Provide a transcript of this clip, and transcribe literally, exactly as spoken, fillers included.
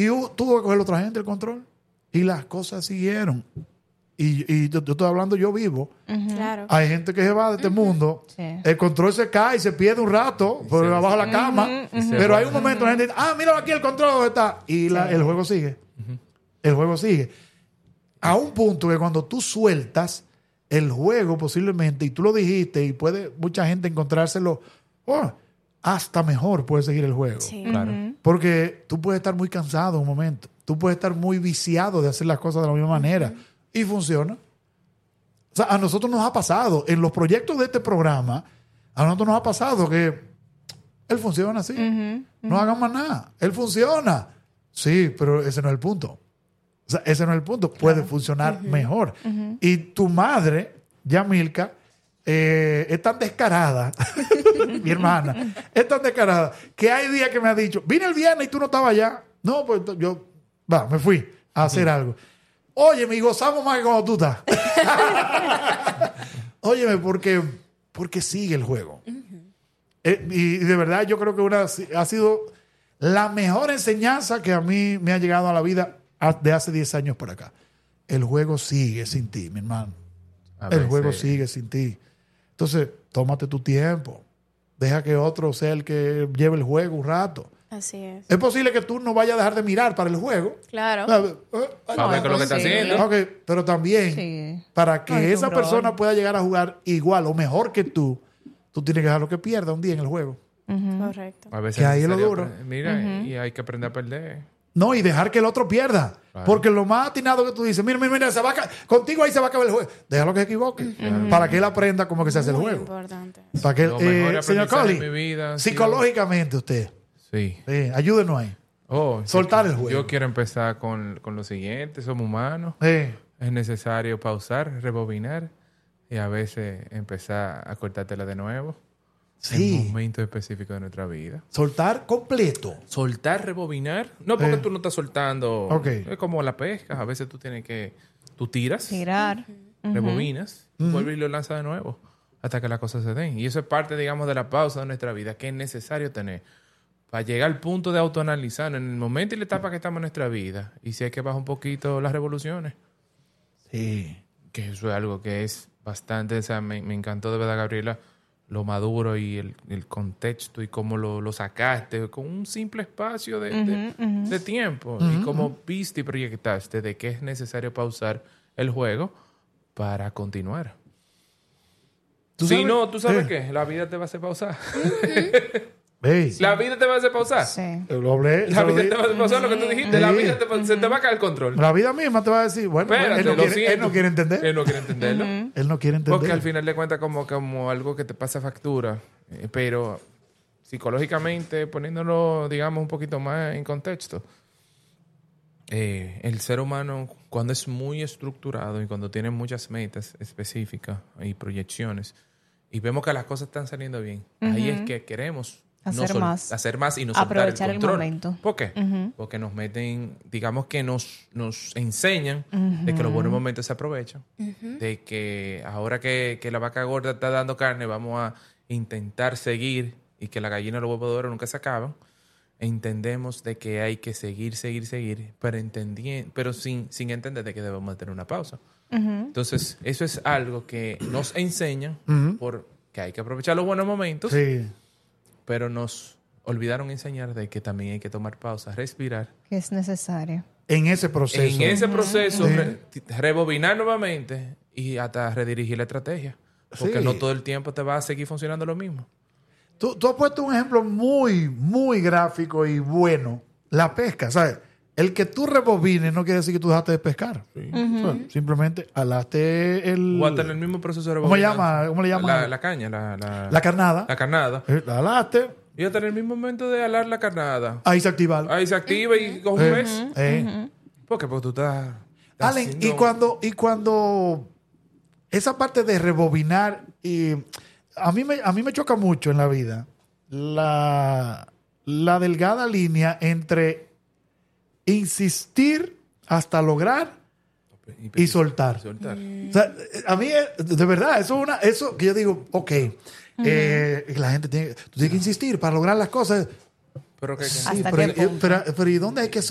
Y hubo, tuvo que coger otra gente el control. Y las cosas siguieron. Y, y yo, yo estoy hablando, yo vivo. Uh-huh. Claro. Hay gente que se va de este uh-huh. mundo. Sí. El control se cae y se pierde un rato por sí, abajo de la cama. Uh-huh. Uh-huh. Pero hay un momento, uh-huh. la gente dice, ah, mira aquí el control donde está. Y la, sí. el juego sigue. Uh-huh. El juego sigue. A un punto que cuando tú sueltas el juego posiblemente, y tú lo dijiste, y puede mucha gente encontrárselo, oh, hasta mejor puede seguir el juego. Sí. Claro. Uh-huh. Porque tú puedes estar muy cansado un momento. Tú puedes estar muy viciado de hacer las cosas de la misma manera. Uh-huh. Y funciona. O sea, a nosotros nos ha pasado, en los proyectos de este programa, a nosotros nos ha pasado que él funciona así. Uh-huh. Uh-huh. No hagan más nada. Él funciona. Sí, pero ese no es el punto. O sea, ese no es el punto. Claro. Puede funcionar uh-huh. mejor. Uh-huh. Y tu madre, Yamilka, eh, es tan descarada, mi hermana, es tan descarada, que hay días que me ha dicho, vine el viernes y tú no estabas allá. No, pues yo, va, me fui a hacer uh-huh. algo. Óyeme, y gozamos más que cuando tú estás. Óyeme, porque, porque sigue el juego. Uh-huh. Eh, y de verdad yo creo que una, ha sido la mejor enseñanza que a mí me ha llegado a la vida de hace diez años por acá. El juego sigue sin ti, mi hermano. A el juego sí. sigue sin ti. Entonces, tómate tu tiempo. Deja que otro sea el que lleve el juego un rato. Así es. Es posible que tú no vayas a dejar de mirar para el juego. Claro. Para ver qué es lo que está sí. haciendo. Okay, pero también, sí. para que Ay, esa persona pueda llegar a jugar igual o mejor que tú, tú tienes que dejar lo que pierda un día en el juego. Uh-huh. Correcto. A veces que ahí es lo duro. Mira, uh-huh. y hay que aprender a perder. No, y dejar que el otro pierda. Claro. Porque lo más atinado que tú dices, mira, mira, mira, se va a ca- contigo ahí se va a acabar el juego. Déjalo que se equivoque. Uh-huh. Para que él aprenda cómo que se hace Muy el juego. Importante. Para que, eh, señor Colli, mi vida, psicológicamente usted. Sí. sí. Ayúdenos ahí. Oh, Soltar yo, el juego. Yo quiero empezar con, con lo siguiente. Somos humanos. Sí. Es necesario pausar, rebobinar y a veces empezar a cortártela de nuevo. Sí. En momentos específicos de nuestra vida. Soltar completo. Soltar, rebobinar. No porque eh. tú no estás soltando. Okay. Es como la pesca. A veces tú tienes que... Tú tiras. Tirar. Rebobinas. Uh-huh. Vuelves y lo lanzas de nuevo. Hasta que las cosas se den. Y eso es parte, digamos, de la pausa de nuestra vida. Que es necesario tener. Para llegar al punto de autoanalizar en el momento y la etapa que estamos en nuestra vida. Y si hay que bajar un poquito las revoluciones. Sí. Que eso es algo que es bastante... O sea, me, me encantó de verdad, Gabriela, lo maduro y el, el contexto y cómo lo, lo sacaste con un simple espacio de, uh-huh, de, uh-huh. de tiempo. Uh-huh. Y cómo viste y proyectaste de que es necesario pausar el juego para continuar. Si sabes? no, ¿tú sabes ¿Qué? qué? La vida te va a hacer pausar. Uh-huh. Hey. La vida te va a hacer pausar. Sí. Lo hablé, la vida lo te va a hacer pausar, uh-huh. lo que tú dijiste. Sí. La vida te va, se te va a caer el control. La vida misma te va a decir, bueno, Espérate, él, no quiere, él no quiere entender. Él no quiere entenderlo. Uh-huh. Él no quiere entender. Porque al final de cuentas como, como algo que te pasa factura. Eh, pero psicológicamente, poniéndolo, digamos, un poquito más en contexto, eh, el ser humano, cuando es muy estructurado y cuando tiene muchas metas específicas y proyecciones, y vemos que las cosas están saliendo bien, uh-huh. ahí es que queremos hacer, no sol- más. hacer más y no aprovechar soltar el control. el momento. ¿Por qué? Uh-huh. Porque nos meten, digamos que nos, nos enseñan uh-huh. de que los buenos momentos se aprovechan, uh-huh. de que ahora que, que la vaca gorda está dando carne, vamos a intentar seguir y que la gallina y los huevos de oro nunca se acaban. Entendemos de que hay que seguir, seguir, seguir, pero, entendi- pero sin, sin entender de que debemos tener una pausa. Uh-huh. Entonces, eso es algo que nos enseñan uh-huh. porque hay que aprovechar los buenos momentos, sí. pero nos olvidaron enseñar de que también hay que tomar pausa, respirar. Que es necesario. En ese proceso. En ese proceso, uh-huh. re- rebobinar nuevamente y hasta redirigir la estrategia. Porque sí. no todo el tiempo te va a seguir funcionando lo mismo. Tú, tú has puesto un ejemplo muy, muy gráfico y bueno. La pesca, ¿sabes? El que tú rebobines no quiere decir que tú dejaste de pescar. Sí. Uh-huh. O sea, simplemente alaste el... O hasta en el mismo proceso de ¿Cómo, rebobinar. llama? ¿Cómo le llaman? La, la caña, la, la... La carnada. La carnada. Eh, la alaste. Y hasta en el mismo momento de alar la carnada. Ahí se activa. Ahí se activa uh-huh. y coge un mes. Uh-huh. Eh. Uh-huh. ¿Por qué? Porque tú estás... estás Allen, haciendo... y cuando... Y cuando esa parte de rebobinar... y a mí me, a mí me choca mucho en la vida la, la delgada línea entre insistir hasta lograr y, y soltar. soltar. Mm. O sea, a mí, de verdad, eso es una, eso que yo digo, ok, uh-huh. eh, la gente tiene, tú tienes que insistir para lograr las cosas. Pero que, sí, pero, pero, pero, ¿y dónde hay que